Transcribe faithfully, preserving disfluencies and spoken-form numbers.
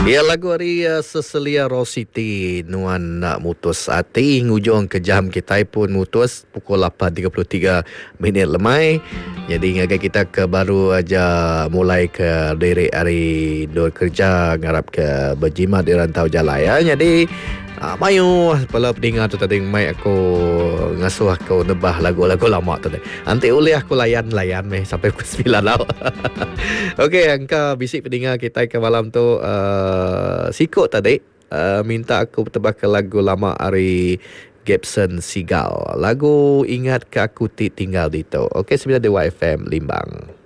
Ya, lagu hari uh, Seselia Rositi Nuan nak mutus hati ngujung ke jam kita pun mutus pukul lapan tiga puluh tiga minit lemai. Jadi ngagai kita ke baru aja mulai ke diri hari dua kerja ngarap ke berjimat di rantau Jalaya. Jadi uh, mayu pala pendengar tu tadi mai aku ngasuh aku nebah lagu-lagu lama tu. Nanti oleh aku layan-layan meh sampai pukul sembilan lah. Okey, angka bisik pendengar kita ke malam tu uh, sikut tadi uh, minta aku tebak lagu lama hari Gibson Seagull. Lagu Ingat Ke Aku Ti Tinggal Dito. Okey, sembilan Dewa F M Limbang.